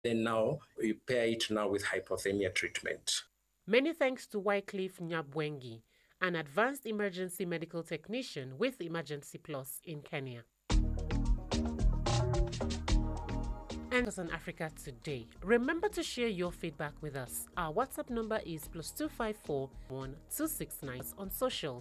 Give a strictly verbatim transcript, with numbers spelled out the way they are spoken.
Then now we pair it now with hypothermia treatment. Many thanks to Wycliffe Nyabwengi, an advanced emergency medical technician with Emergency Plus in Kenya. And on Africa Today. Remember to share your feedback with us. Our WhatsApp number is plus two five four one two six nine on socials.